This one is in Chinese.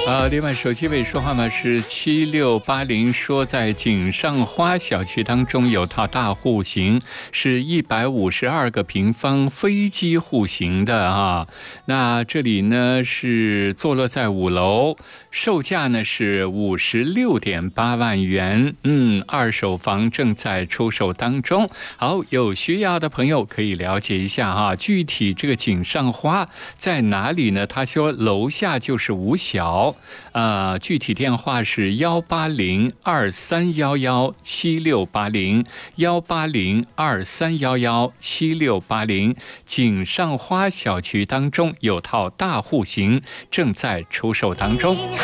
另外手机尾说话嘛是7680，说在锦上花小区当中有套大户型，是152个平方飞机户型的啊。那这里呢是坐落在5楼，售价呢是56.8万元。二手房正在出售当中。好，有需要的朋友可以了解一下哈，具体这个锦上花在哪里呢？他说楼下就是五小。具体电话是18023117680，18023117680。锦上花小区当中有套大户型正在出售当中。